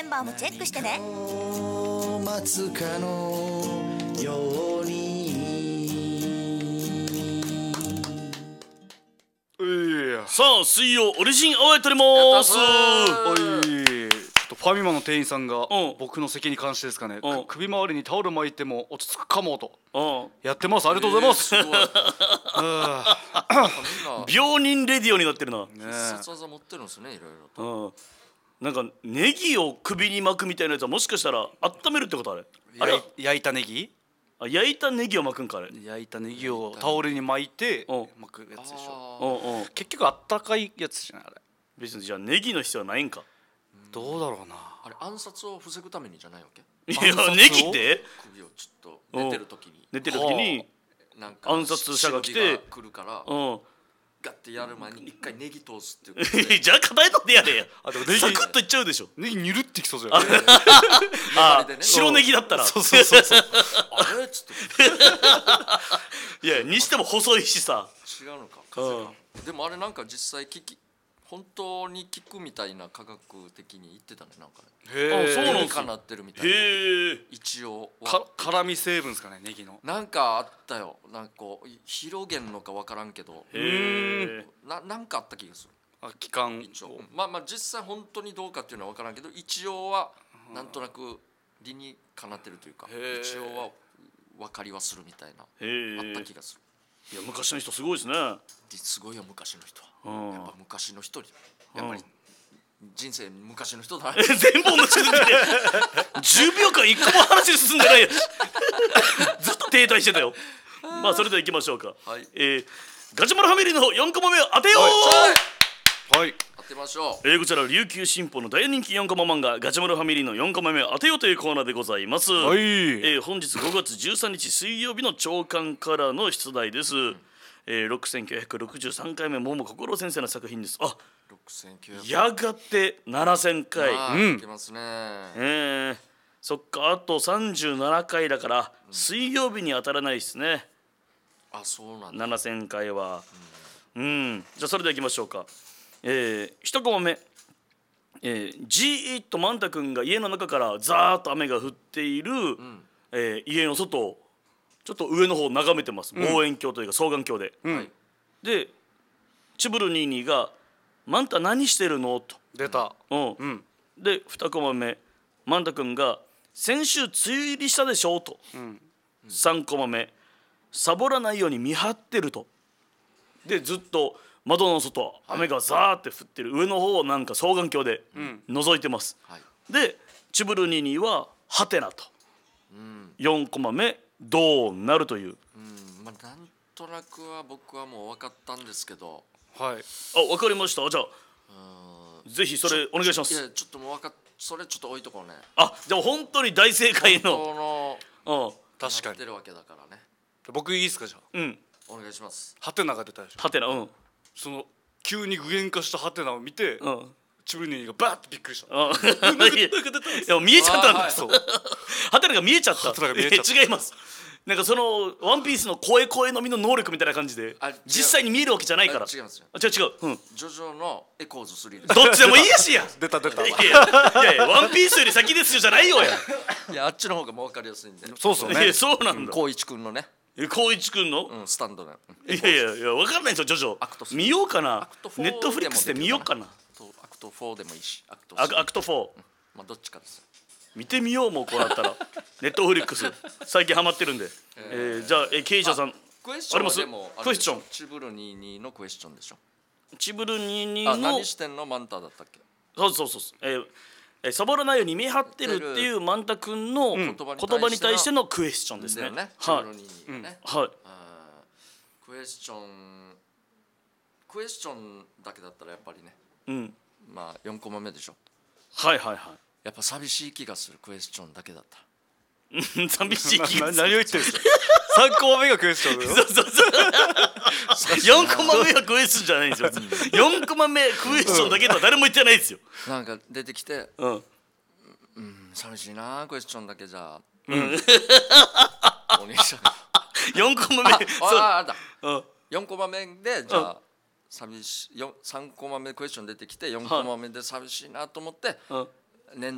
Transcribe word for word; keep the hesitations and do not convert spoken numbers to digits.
ンバーもチェックしてね。 待つかのように。 さあ水曜オリジンアワーやっておりますおい、ちょっとファミマの店員さんがうん僕の席に関してですかね、 うん首周りにタオル巻いても落ち着くかもとうんやってます。ありがとうございます。 えーすごいみんな病人レディオになってるな。 ね必殺技持ってるんですね、いろいろと。 うんなんかネギを首に巻くみたいなやつはもしかしたら温めるってことあれあれやい焼いたネギあ焼いたネギを巻くんかあれ。 焼いたネギをタオルに巻いてうん巻くやつでしょ。 あうんうん結局あったかいやつじゃないあれ。 別にじゃあネギの必要はないんか。 どうだろうな。 ーあれ暗殺を防ぐためにじゃないわけ？ い暗殺をやネギで首をちょっと寝てる時に寝てる時になんか暗殺者が来て忍びが来るからうんガッてやる前に一回ネギ通すっていうことでじゃあ硬いのってやれや。 あでもネギサクッといっちゃうでしょ。 ネギにゅるってきそうじゃない。 あでね白ネギだったらそうそうそうそう。 あれっつっていやにしても細いしさ。 違うのか風がでもあれなんか実際聞き本当に効くみたいな科学的に言ってたね、なんかねへあそうなんす理にかなってるみたいなへえ。 一応かは辛味成分ですかね、ネギの。 なんかあったよ、なんかこう広げんのか分からんけどへえ。 ななんかあった気がするあ期間一応まあまあ実際本当にどうかっていうのは分からんけど一応はなんとなく理にかなってるというかへー一応は分かりはするみたいなへあったえ。 気がするいや昔の人すごいですね。 すごいよ昔の人はうんやっぱ昔の人にやっぱり人生昔の人だ全部同じこと言ってじゅうびょうかん一個も話進んでないやしずっと停滞してたよ。まあそれでは行きましょうか。 はいえーガチャマルファミリーのよんコマ目を当てよう。 はい。 当てましょうえーこちら琉球新報の大人気よんコマ漫画ガチャマルファミリーのよんコマ目を当てようというコーナーでございます。 はい。 えー本日ごがつじゅうさんにち水曜日の朝刊からの出題です。えーろくせんきゅうひゃくろくじゅうさんかいめ桃心先生の作品です。あろくせんきゅうひゃくやがてななせんかい。 あうんーいけますねえー、そっかあとさんじゅうななかいだから水曜日に当たらないですね、 あそうなんだななせんかいは。うんじゃあそれではいきましょうか。えー、いちコマ目、えー、ジーイッとマンタ君が家の中からザーッと雨が降っている、 んえー家の外をちょっと上の方を眺めてます、望遠鏡というか双眼鏡で、 うんはいでチブルニーニーが「マンタ何してるの?」と。 出た。 うんうん。 でにコマ目マンタ君が「先週梅雨入りしたでしょ」と、 うん。 さんコマ目サボらないように見張ってると。でずっと窓の外雨がザーって降ってる上の方をなんか双眼鏡でん覗いてます、 はいでチブルニーニーはハテナとうんよんコマ目どうなるという。 うんまあなんとなくは僕はもう分かったんですけどはい。 あ分かりました。じゃあうんぜひそれお願いしまいやす。 ちょっともう分かっそれちょっと置いとこうねあじゃあ本当に大正解のこのうん確かになって。るわけだからね僕いいですかじゃあ。 うんお願いしますハテナが出たでしょ。 ハテナうんその急に具現化したハテナを見て、 うんチブルニーがバーってびっくりした。 あいやいや見えちゃったんだ、 あはいそうハテナが見えちゃった。 ハテナが見えちゃったいや違います。なんかそのワンピースの声声のみの能力みたいな感じであ違う実際に見えるわけじゃないから。 あ違いますよあ違う違う。うん。 ジョジョのエコーズスリーですどっちでもいいやしや。 出た出た。 いやいやいやいやワンピースより先ですよじゃないよや。 いやあっちの方がもう分かりやすいんでそうっすよねいや。そうなんだ。 光一くんのねえ光一くんの？ うんスタンドねいやいやいやわかんないですよジョジアクトョ。見ようかなアクト。フォーネットフリックスで見ようかな。 とアクトフォーでもいいしアクトアクアクトフォーまあどっちかですよ見てみようもうこうなったら。ネットフリックス最近ハマってるんで。えーじゃあえケイジャーさん。 クエスチョンはありますでもあれクエスチョンでしょチブルニーニーのクエスチョンでしょチブルニーニーあの何してんのマンタだったっけそうそうそうそう、えーえーサボらないように見張ってるっていうマンタ君の言言葉葉にに対して対してのクエスチョンですね。 だよねチはいブルニーニーがねはい。 あークエスチョンクエスチョンだけだったらやっぱりねうんまあよんコマ目でしょはいはいはやっぱ寂しい気がするクエスチョンだけだったい。寂しい気がする。 な何を言ってるんですか。三コマ目がクエスチョンだよ。 そうそうそう。四コマ目はクエスチョンじゃないんですよ。四コマ目クエスチョンだけとは誰も言ってないですよ。 なんか出てきてうん。 うん寂しいなクエスチョンだけじゃうん。 お兄ちゃん四コマ目。 あそう。 ああだうん。 よんコマ目でじゃあ寂しいさんコマ目クエスチョン出てきてよんコマ目で寂しいなと思ってうん。 年